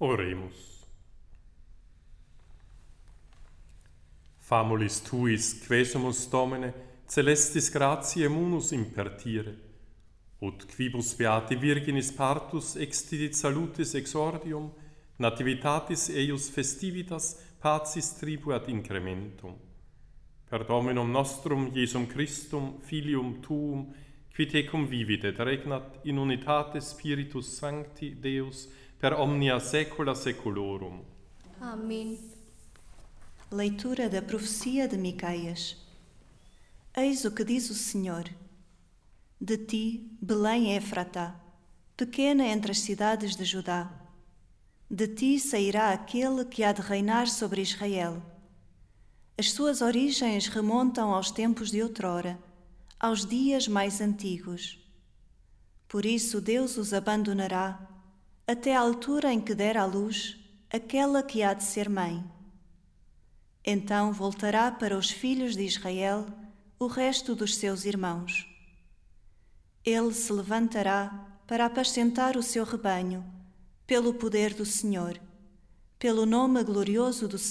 Oremus. Famulis tuis, quesumus Domine, celestis gratiae munus impertire, ut quibus beati virginis partus extidit salutis exordium, nativitatis eius festivitas pacis tribuat incrementum. Per Dominum nostrum Iesum Christum, Filium Tuum, qui tecum vivit et regnat in unitate Spiritus Sancti Deus, per omnia saecula saeculorum. Amém. Leitura da profecia de Miqueias. Eis o que diz o Senhor. De ti, Belém Éfrata, pequena entre as cidades de Judá. De ti sairá aquele que há de reinar sobre Israel. As suas origens remontam aos tempos de outrora, aos dias mais antigos. Por isso Deus os abandonará, até à altura em que der à luz aquela que há de ser mãe. Então voltará para os filhos de Israel o resto dos seus irmãos. Ele se levantará para apacentar o seu rebanho, pelo poder do Senhor, pelo nome glorioso do